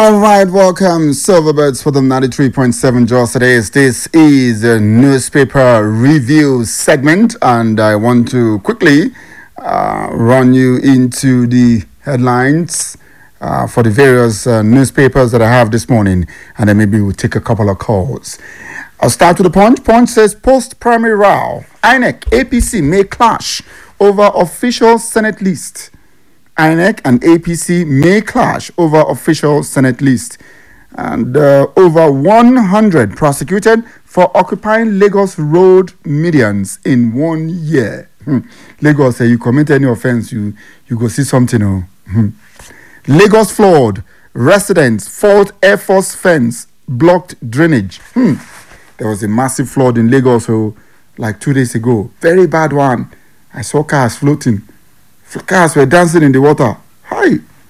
All right, welcome, Silverbirds, for the 93.7 Jos. This is a newspaper review segment, and I want to quickly run you into the headlines for the various newspapers that I have this morning, and then maybe we'll take a couple of calls. I'll start with the Punch. Punch says post-primary row. INEC, APC may clash over official Senate list. INEC and APC may clash over official Senate list. And over 100 prosecuted for occupying Lagos road medians in 1 year. Lagos, you commit any offense, you go see something. Lagos flawed. Residents fault Air Force fence blocked drainage. There was a massive flood in Lagos like 2 days ago. Very bad one. I saw cars floating. Cars were dancing in the water.